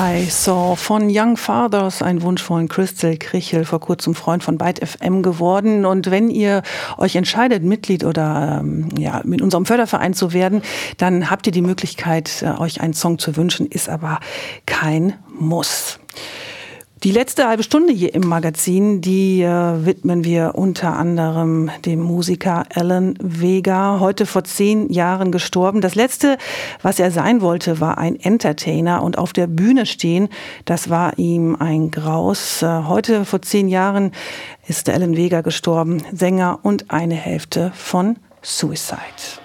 I Saw von Young Fathers, ein Wunsch von Crystal Krichel, vor kurzem Freund von Byte FM geworden. Und wenn ihr euch entscheidet, Mitglied oder mit unserem Förderverein zu werden, dann habt ihr die Möglichkeit, euch einen Song zu wünschen, ist aber kein Muss. Die letzte halbe Stunde hier im Magazin, die widmen wir unter anderem dem Musiker Alan Vega, heute vor 10 Jahren gestorben. Das Letzte, was er sein wollte, war ein Entertainer und auf der Bühne stehen. Das war ihm ein Graus. Heute vor 10 Jahren ist Alan Vega gestorben, Sänger und eine Hälfte von Suicide.